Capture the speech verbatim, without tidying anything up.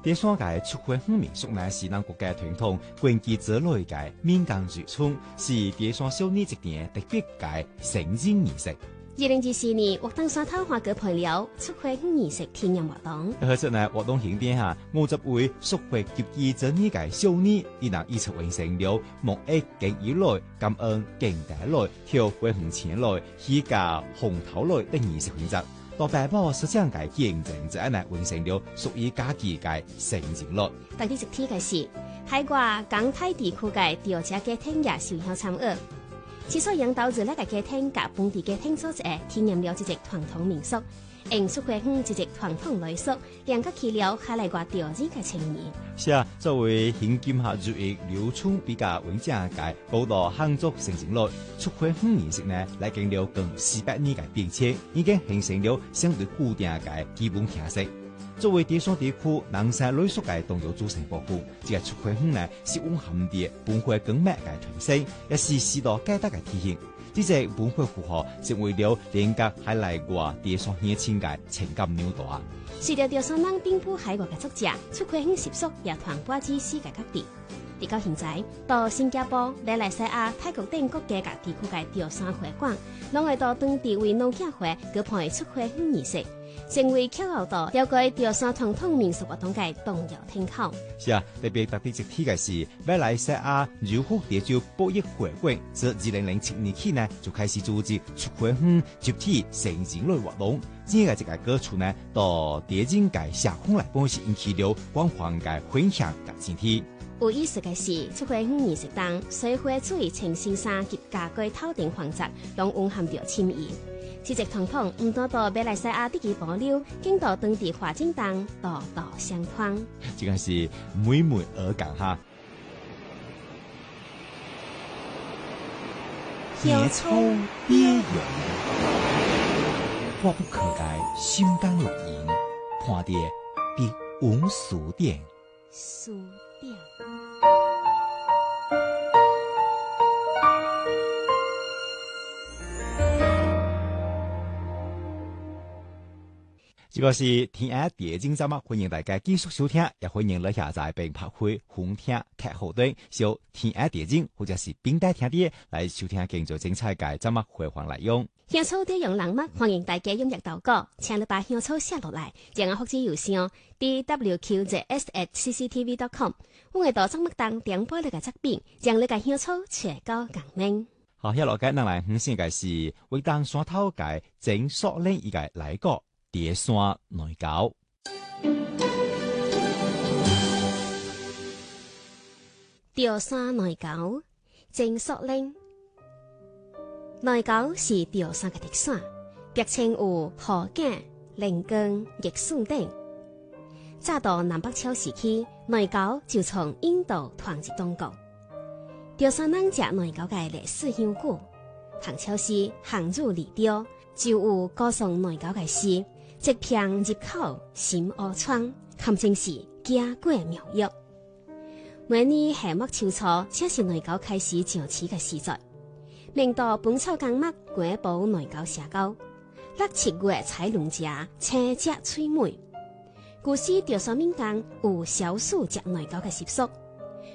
第三屆出會鄉民俗乃是咱國家傳統，關鍵之內嘅民間傳統，是第三少年一年特別嘅成人儀式。 二零二四年，活動山頭花閣培了出會鄉儀式體驗活動。 而且呢，活動現點下，五十位屬會及二十二嘅少年，伊能一齊完成了莫愛敬以來、感恩敬大來、跳會紅前來、起價紅頭來的儀式環節。到大埔實踐嘅見證就一嚟完成了屬於家己嘅成績率。 特別一提嘅是，海外港台地區嘅調查家庭也受邀參與。之所以引導住呢個家庭甲本地家庭組織體驗了這隻傳統民俗，用出會鄉這隻傳統禮俗，讓佢去了海內外調研嘅情誼。 是啊，作為現今下日益流傳比較穩正嘅報道漢族成績率，出會鄉儀式呢，來經了近四百年嘅變遷，已經形成了相對固定嘅基本形式。作為第三地區南山類屬嘅重要組成部分，這個出會鄉呢是蘊含啲文化根脈嘅傳承，也是時代價值嘅體現。這隻文化符號成為了連接海內外第三年輕嘅情感紐帶。 隨着第三人遍佈海外嘅作者，出會鄉習俗也傳播至世界各地。而到現在，到新加坡、馬來西亞、泰國等國家地區嘅第三會館，攏會到當地為農協會舉辦出會鄉儀式，成為口號到了解第三傳統民俗活動嘅重要參考。是啊，特別特別一提嘅是，馬來西亞柔佛地州博弈會館自二零零七年起呢，就開始組織出會鄉集體成人類活動。這個這個歌曲呢，到電影界社會來幫是引起了廣泛嘅分享及支持。 有意思嘅是，出會鄉儀式當，社會注意穿新衫及家居透頂環節，攏蘊含着深意。這隻傳統唔單到馬來西亞地區保留，更到當地發展當道道相傳。 這個是每每而講哈。野草邊緣，我不可改心肝錄音，看碟別無數點。 數點。 這個是天愛電競節目，歡迎大家繼續收聽，也歡迎你下載並拍開紅聽客戶端，小天愛電競或者是冰帶聽啲來收聽更多精彩嘅節目回放內容。 香草啲用人物，歡迎大家踴躍投稿，請你把香草寫落來，將我發至郵箱 d w q z s at c c t v dot com。我會到節目當點播你嘅作品，將你嘅香草傳到共鳴。 好，一落街能來分享嘅是為當山頭嘅整索領一個來個。第山內搞， 第山內搞，正索領。內搞是第山嘅特產，別稱有河景、靈根、玉筍等。早到南北朝時期，內搞就從印度傳入中國。第山人食內搞嘅歷史悠久，唐朝時項羽李雕就有歌頌內搞嘅詩。一片入口心烏瘡，堪稱是家國妙藥。每年夏末秋初，正是內搞開始上市嘅時節。明朝本草綱目官報內搞寫稿，六七月採龍莢，青隻翠梅。古時稻山民間有消暑食內搞嘅習俗。